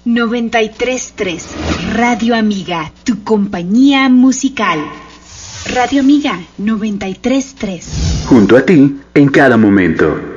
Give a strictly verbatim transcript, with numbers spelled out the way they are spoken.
noventa y tres punto tres. Radio Amiga, tu compañía musical. Radio Amiga noventa y tres punto tres. Junto a ti en cada momento.